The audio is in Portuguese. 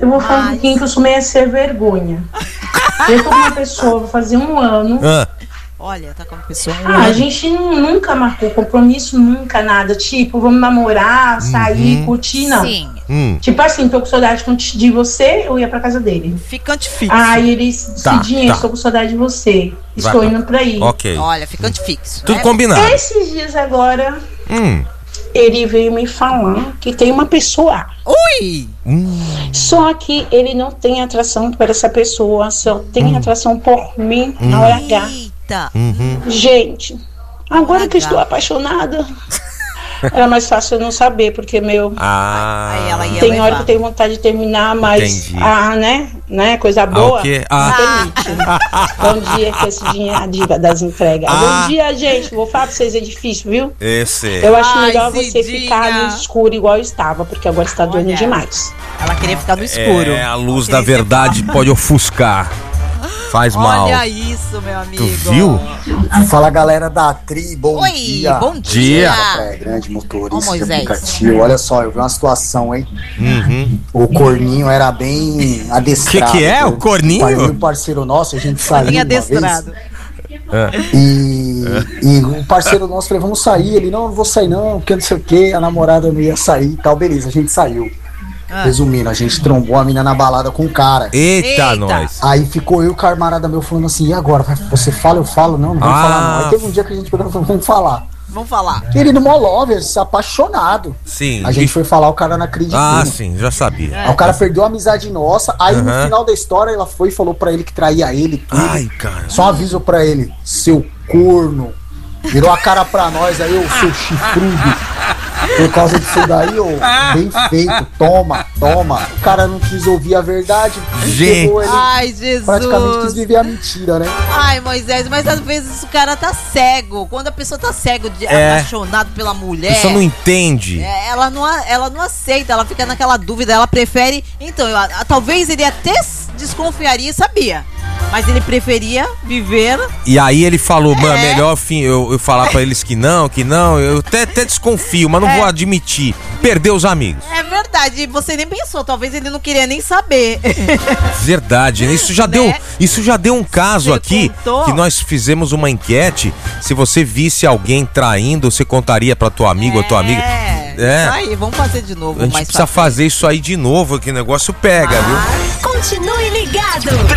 Eu vou falar um pouquinho que eu sou meio ser vergonha. Eu tô com uma pessoa, vou fazer 1 ano. Olha, tá com uma pessoa. A gente nunca marcou compromisso, nunca nada. Tipo, vamos namorar, sair, curtir, não. Sim. Tipo assim, tô com saudade de você, eu ia pra casa dele. Ficante fixo. Aí ele Cidinha, estou com saudade de você. Estou indo pra aí. Ok. Olha, ficante fixo. Tudo combinado. Esses dias agora, ele veio me falar que tem uma pessoa. Ui! Só que ele não tem atração por essa pessoa, só tem atração por mim na hora H. Eita! Gente, agora que eu estou apaixonada, era mais fácil eu não saber, porque Aí ela ia tem levar. hora que eu tenho vontade de terminar, mas né, coisa boa, quê? não permite. Bom dia, que esse dia é a diva das entregas. Bom dia, gente, vou falar pra vocês, é difícil, viu? Eu acho melhor você ficar no escuro igual eu estava, porque agora está doendo demais. Ela queria ficar no escuro. A luz da verdade pode ofuscar. Faz mal. Olha isso, meu amigo. Tu viu? Fala, galera da Tri, bom dia. Bom dia. Praia Grande, motorista de Moisés. aplicativo. Olha só, eu vi uma situação, hein? O corninho era bem adestrado. Que é? O corninho? Um parceiro nosso, a gente saiu Corninho uma vez. adestrado. E um parceiro nosso falou, vamos sair. Ele, não vou sair não, porque não sei o que, a namorada não ia sair e tal. Beleza, a gente saiu. Resumindo, a gente trombou a mina na balada com o cara. Eita, nós. Aí ficou eu e o camarada meu falando assim, e agora? Você fala, eu falo? Não vamos falar não. Aí teve um dia que a gente pegou e falou, vamos falar. Vamos falar. Ele no mó lover, apaixonado. Sim. A gente foi falar, o cara não acreditou. Sim, já sabia. Aí o cara perdeu a amizade nossa. Aí no final da história ela foi e falou pra ele que traía ele tudo. Ai, cara. Só aviso pra ele, seu corno. Virou a cara pra nós aí, ô seu chifrudo. Por causa disso daí, ô, bem feito, toma. O cara não quis ouvir a verdade. Gente. Ele Ai, Jesus. praticamente quis viver a mentira, né? Ai, Moisés, mas às vezes o cara tá cego. Quando a pessoa tá cego, apaixonado pela mulher. A pessoa não entende. Ela não aceita, ela fica naquela dúvida, ela prefere. Então, talvez ele até desconfiaria, sabia? Mas ele preferia viver. E aí ele falou, mano, melhor eu falar pra eles que não, eu até desconfio, mas não vou admitir. Perdeu os amigos. É verdade, você nem pensou, talvez ele não queria nem saber. Verdade, isso já deu um caso Você aqui, contou? que nós fizemos uma enquete. Se você visse alguém traindo, você contaria pra tua amiga ou tua amiga? Isso aí, vamos fazer de novo. A gente precisa fazer isso aí de novo, que o negócio pega, viu? Continue ligado.